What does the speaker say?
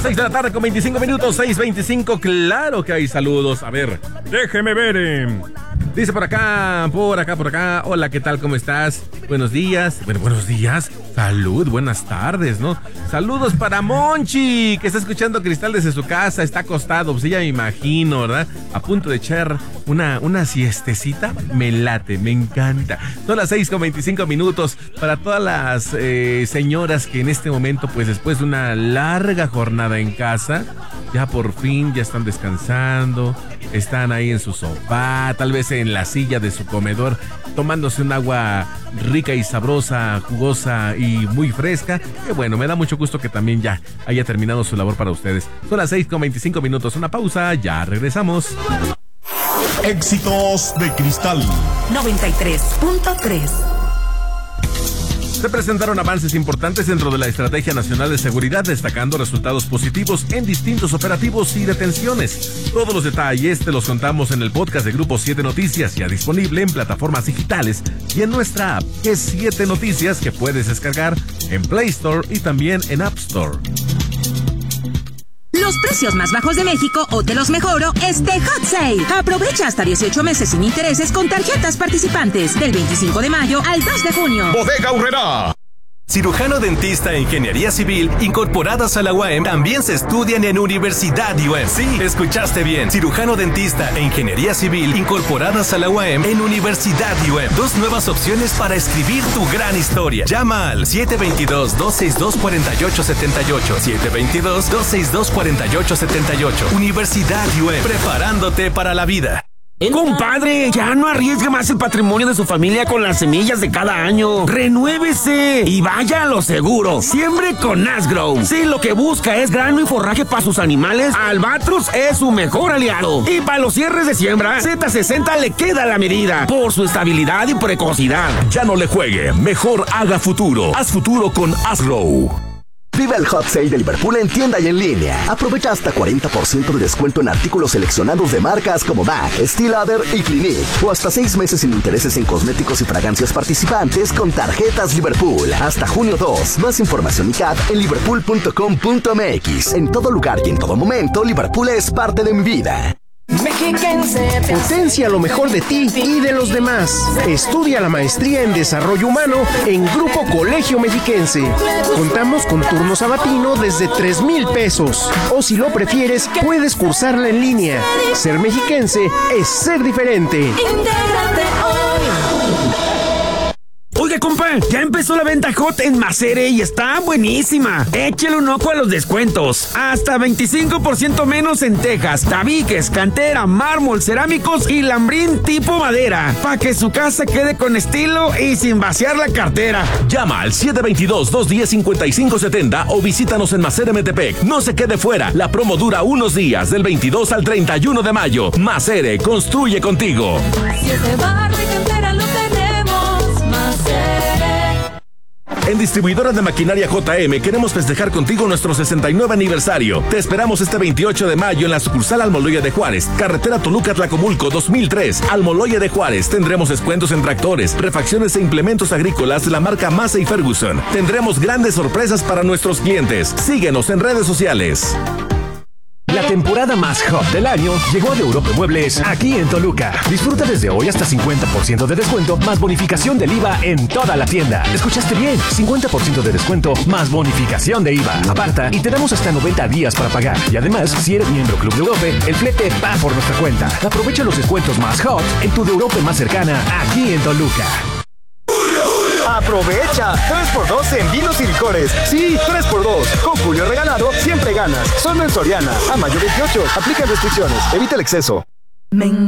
6 de la tarde con 25 minutos, 6:25. Claro que hay saludos. A ver, déjeme ver. Dice por acá. Hola, ¿qué tal? ¿Cómo estás? Buenos días. Bueno, buenos días. Salud, buenas tardes, ¿no? Saludos para Monchi, que está escuchando Cristal desde su casa. Está acostado, pues ya me imagino, ¿verdad? A punto de echar una siestecita. Me late, me encanta. Son las 6:25 minutos. Para todas las señoras que en este momento, pues después de una larga jornada en casa, ya por fin ya están descansando, están ahí en su sofá, tal vez en la silla de su comedor, tomándose un agua rica y sabrosa, jugosa y muy fresca. Que bueno, me da mucho gusto que también ya haya terminado su labor para ustedes. Son las 6:25 minutos, una pausa, ya regresamos. Éxitos de Cristal 93.3. Se presentaron avances importantes dentro de la Estrategia Nacional de Seguridad, destacando resultados positivos en distintos operativos y detenciones. Todos los detalles te los contamos en el podcast de Grupo 7 Noticias, ya disponible en plataformas digitales y en nuestra app, que es 7 Noticias, que puedes descargar en Play Store y también en App Store. Los precios más bajos de México o te los mejoro es de Hot Sale. Aprovecha hasta 18 meses sin intereses con tarjetas participantes del 25 de mayo al 2 de junio. Bodega Aurrerá. Cirujano dentista e ingeniería civil incorporadas a la UAM también se estudian en Universidad UAM. Sí, escuchaste bien. Cirujano dentista e ingeniería civil incorporadas a la UAM en Universidad UAM. 2 nuevas opciones para escribir tu gran historia. Llama al 722-262-4878. 722-262-4878. Universidad UAM, preparándote para la vida. Compadre, ya no arriesgue más el patrimonio de su familia con las semillas de cada año. ¡Renuévese! Y vaya a lo seguro. Siembre con Asgrow. Si lo que busca es grano y forraje para sus animales, Albatros es su mejor aliado. Y para los cierres de siembra, Z60 le queda la medida por su estabilidad y precocidad. Ya no le juegue, mejor haga futuro. Haz futuro con Asgrow. Vive el Hot Sale de Liverpool en tienda y en línea. Aprovecha hasta 40% de descuento en artículos seleccionados de marcas como MAC, Steel Lauder y Clinique. O hasta 6 meses sin intereses en cosméticos y fragancias participantes con tarjetas Liverpool. Hasta junio 2. Más información y CAT en liverpool.com.mx. En todo lugar y en todo momento, Liverpool es parte de mi vida. Mexiquense. Potencia lo mejor de ti y de los demás. Estudia la maestría en desarrollo humano en Grupo Colegio Mexiquense. Contamos con turno sabatino desde 3,000 pesos. O si lo prefieres, puedes cursarla en línea. Ser mexiquense es ser diferente. Intégrate hoy. Oiga, compa, ya empezó la venta Hot en Macere y está buenísima. Échale un ojo a los descuentos. Hasta 25% menos en tejas, tabiques, cantera, mármol, cerámicos y lambrín tipo madera. Para que su casa quede con estilo y sin vaciar la cartera. Llama al 722-210-5570 o visítanos en Macere Metepec. No se quede fuera. La promo dura unos días, del 22 al 31 de mayo. Macere, construye contigo. Si ese bar de cantera lo tenemos, En Distribuidora de Maquinaria JM queremos festejar contigo nuestro 69 aniversario. Te esperamos este 28 de mayo en la sucursal Almoloya de Juárez, carretera Toluca-Tlacomulco 2003. Almoloya de Juárez. Tendremos descuentos en tractores, refacciones e implementos agrícolas de la marca Massey Ferguson. Tendremos grandes sorpresas para nuestros clientes. Síguenos en redes sociales. La temporada más hot del año llegó de Europa Muebles aquí en Toluca. Disfruta desde hoy hasta 50% de descuento más bonificación del IVA en toda la tienda. ¿Escuchaste bien? 50% de descuento más bonificación de IVA. Aparta y te damos hasta 90 días para pagar. Y además, si eres miembro Club de Europa, el flete va por nuestra cuenta. Aprovecha los descuentos más hot en tu de Europa más cercana aquí en Toluca. ¡Aprovecha! 3x2 en vinos y licores. Sí, 3x2. Con Julio Regalado siempre ganas. Solo en Soriana. A mayo 28. Aplica restricciones. Evita el exceso.